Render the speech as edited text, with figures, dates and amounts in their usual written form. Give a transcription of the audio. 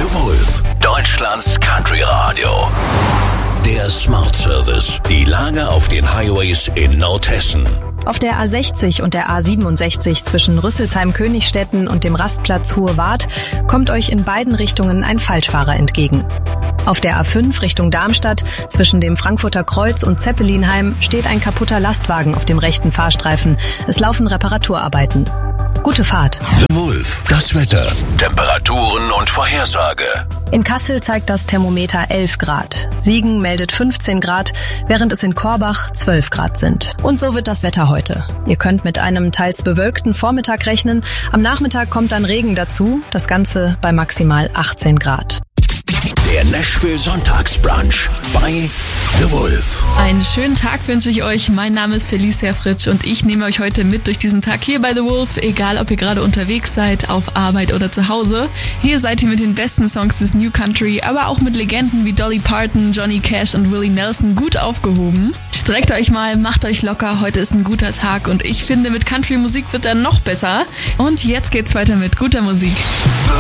The Wolf, Deutschlands Country Radio. Der Smart Service. Die Lage auf den Highways in Nordhessen. Auf der A60 und der A67 zwischen Rüsselsheim-Königstetten und dem Rastplatz Hohe Wart kommt euch in beiden Richtungen ein Falschfahrer entgegen. Auf der A5 Richtung Darmstadt zwischen dem Frankfurter Kreuz und Zeppelinheim steht ein kaputter Lastwagen auf dem rechten Fahrstreifen. Es laufen Reparaturarbeiten. Gute Fahrt. The Wolf, das Wetter, Temperaturen und Vorhersage. In Kassel zeigt das Thermometer 11 Grad. Siegen meldet 15 Grad, während es in Korbach 12 Grad sind. Und so wird das Wetter heute. Ihr könnt mit einem teils bewölkten Vormittag rechnen. Am Nachmittag kommt dann Regen dazu. Das Ganze bei maximal 18 Grad. Der Nashville Sonntagsbrunch bei The Wolf. Einen schönen Tag wünsche ich euch. Mein Name ist Felicia Fritsch und ich nehme euch heute mit durch diesen Tag hier bei The Wolf. Egal, ob ihr gerade unterwegs seid, auf Arbeit oder zu Hause. Hier seid ihr mit den besten Songs des New Country, aber auch mit Legenden wie Dolly Parton, Johnny Cash und Willie Nelson gut aufgehoben. Streckt euch mal, macht euch locker. Heute ist ein guter Tag und ich finde, mit Country-Musik wird er noch besser. Und jetzt geht's weiter mit guter Musik.